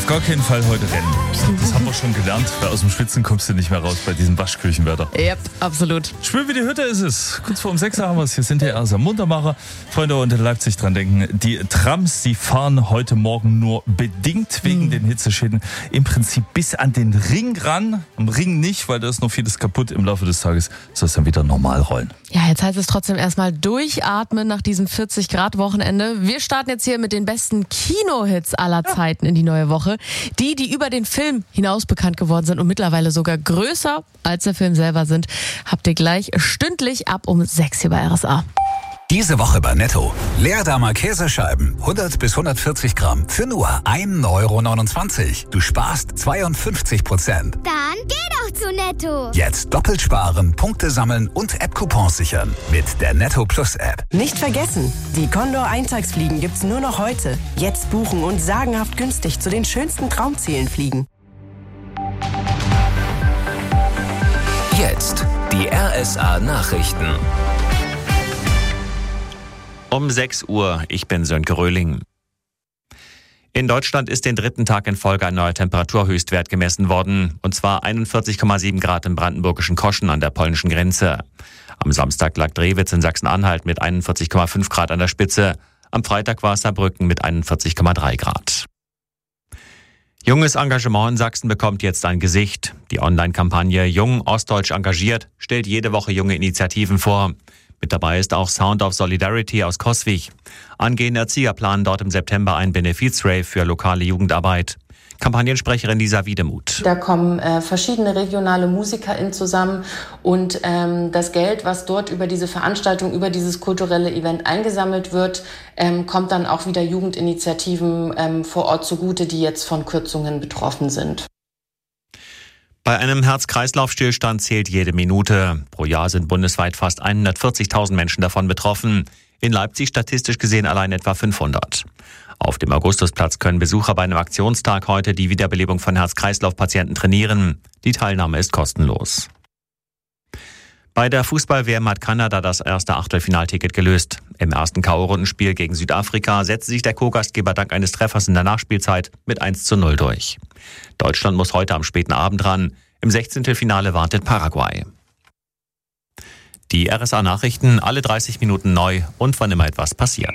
auf gar keinen Fall heute rennen. Das haben wir schon gelernt, weil aus dem Schwitzen kommst du nicht mehr raus bei diesem Waschküchenwetter. Yep, absolut. Spür wie die Hütte ist es. Kurz vor 6 haben wir es. Hier sind die ersten Muntermacher. Freunde, und in Leipzig dran denken, die Trams, die fahren heute Morgen nur bedingt wegen den Hitzeschäden im Prinzip bis an den Ring ran. Am Ring nicht, weil da ist noch vieles kaputt. Im Laufe des Tages soll es dann wieder normal rollen. Ja, jetzt heißt es trotzdem erstmal durchatmen nach diesem 40-Grad-Wochenende. Wir starten jetzt hier mit den besten Kinohits aller Zeiten in die neue Woche. Die über den Film hinaus bekannt geworden sind und mittlerweile sogar größer als der Film selber sind, habt ihr gleich stündlich ab um 6 hier bei RSA. Diese Woche bei Netto. Leerdammer Käsescheiben, 100 bis 140 Gramm für nur 1,29 €. Du sparst 52%. Dann geh doch zu Netto. Jetzt doppelt sparen, Punkte sammeln und App-Coupons sichern mit der Netto Plus App. Nicht vergessen, die Condor-Eintagsfliegen gibt's nur noch heute. Jetzt buchen und sagenhaft günstig zu den schönsten Traumzielen fliegen. Jetzt die RSA Nachrichten. Um 6 Uhr, ich bin Sönke Röhling. In Deutschland ist den dritten Tag in Folge ein neuer Temperaturhöchstwert gemessen worden. Und zwar 41,7 Grad im brandenburgischen Koschen an der polnischen Grenze. Am Samstag lag Drewitz in Sachsen-Anhalt mit 41,5 Grad an der Spitze. Am Freitag war es Saarbrücken mit 41,3 Grad. Junges Engagement in Sachsen bekommt jetzt ein Gesicht. Die Online-Kampagne Jung Ostdeutsch engagiert stellt jede Woche junge Initiativen vor. Mit dabei ist auch Sound of Solidarity aus Coswig. Angehende Erzieher planen dort im September einen Benefizrave für lokale Jugendarbeit. Kampagnensprecherin Lisa Wiedemuth. Da kommen verschiedene regionale MusikerInnen zusammen und das Geld, was dort über diese Veranstaltung, über dieses kulturelle Event eingesammelt wird, kommt dann auch wieder Jugendinitiativen vor Ort zugute, die jetzt von Kürzungen betroffen sind. Bei einem Herz-Kreislauf-Stillstand zählt jede Minute. Pro Jahr sind bundesweit fast 140.000 Menschen davon betroffen. In Leipzig statistisch gesehen allein etwa 500. Auf dem Augustusplatz können Besucher bei einem Aktionstag heute die Wiederbelebung von Herz-Kreislauf-Patienten trainieren. Die Teilnahme ist kostenlos. Bei der Fußball-WM hat Kanada das erste Achtelfinalticket gelöst. Im ersten K.O.-Rundenspiel gegen Südafrika setzte sich der Co-Gastgeber dank eines Treffers in der Nachspielzeit mit 1:0 durch. Deutschland muss heute am späten Abend ran. Im 16. Finale wartet Paraguay. Die RSA-Nachrichten alle 30 Minuten neu und wann immer etwas passiert.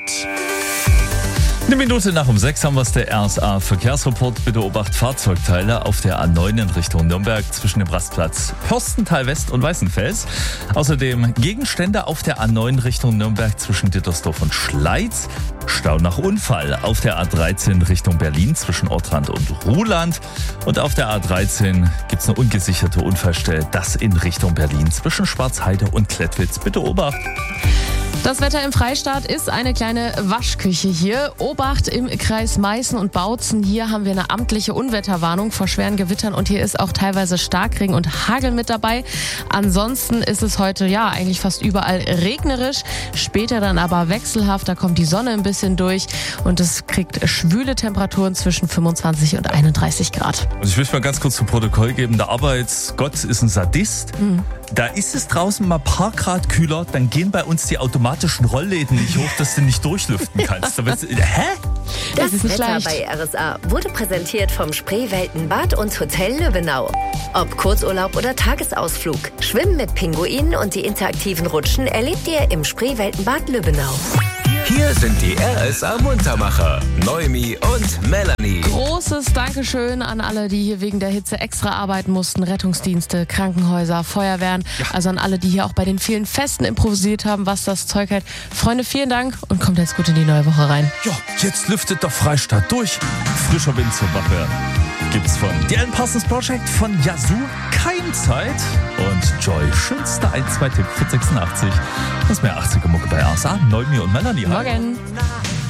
Eine Minute nach um 6 haben wir es, der RSA-Verkehrsreport. Bitte Obacht, Fahrzeugteile auf der A9 in Richtung Nürnberg zwischen dem Rastplatz Fürstenthal West und Weißenfels. Außerdem Gegenstände auf der A9 Richtung Nürnberg zwischen Dittersdorf und Schleiz. Stau nach Unfall auf der A13 Richtung Berlin zwischen Ortrand und Ruhland. Und auf der A13 gibt es eine ungesicherte Unfallstelle, das in Richtung Berlin zwischen Schwarzheide und Klettwitz. Bitte Obacht. Das Wetter im Freistaat ist eine kleine Waschküche hier. Obacht im Kreis Meißen und Bautzen. Hier haben wir eine amtliche Unwetterwarnung vor schweren Gewittern und hier ist auch teilweise Starkregen und Hagel mit dabei. Ansonsten ist es heute eigentlich fast überall regnerisch. Später dann aber wechselhaft. Da kommt die Sonne ein bisschen durch und es kriegt schwüle Temperaturen zwischen 25 und 31 Grad. Also ich möchte mal ganz kurz zu Protokoll geben, der Arbeitsgott ist ein Sadist. Da ist es draußen mal ein paar Grad kühler, dann gehen bei uns die automatischen Rollläden nicht hoch, dass du nicht durchlüften kannst. Hä? Das ist nicht Wetter leicht. bei RSA wurde präsentiert vom Spreeweltenbad und Hotel Löbenau. Ob Kurzurlaub oder Tagesausflug, Schwimmen mit Pinguinen und die interaktiven Rutschen erlebt ihr im Spreeweltenbad Löbenau. Hier sind die RSA Muntermacher, Noemi und Melanie. Großes Dankeschön an alle, die hier wegen der Hitze extra arbeiten mussten. Rettungsdienste, Krankenhäuser, Feuerwehren. Also an alle, die hier auch bei den vielen Festen improvisiert haben, was das Zeug hält. Freunde, vielen Dank und kommt jetzt gut in die neue Woche rein. Ja, jetzt lüftet der Freistaat durch. Frischer Wind zur Wache gibt's von The Alan Parsons Project, von Yazoo, Keimzeit und Joy. Schönster 1-2-Tipp für 86. Das ist mehr 80er Mucke bei RSA. Noemi und Melanie. Morgen.